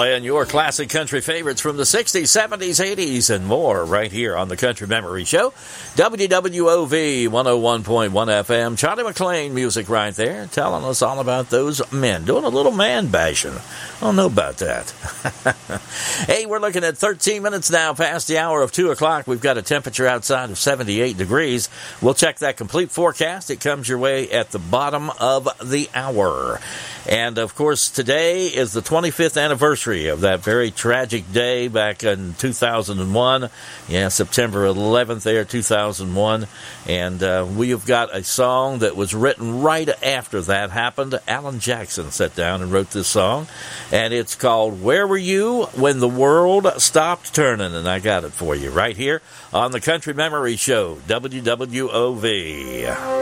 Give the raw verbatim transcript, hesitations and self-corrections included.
Playing your classic country favorites from the sixties, seventies, eighties, and more right here on the Country Memory Show. W W O V one oh one point one F M. Charlie McClain music right there, telling us all about those men. Doing a little man bashing. I don't know about that. Hey, we're looking at thirteen minutes now past the hour of two o'clock. We've got a temperature outside of seventy-eight degrees. We'll check that complete forecast. It comes your way at the bottom of the hour. And, of course, today is the twenty-fifth anniversary of that very tragic day back in two thousand one. Yeah, September eleventh there, two thousand one. And uh, we have got a song that was written right after that happened. Alan Jackson sat down and wrote this song. And it's called Where Were You When the World Stopped Turning? And I got it for you right here on the Country Memory Show, W W O V.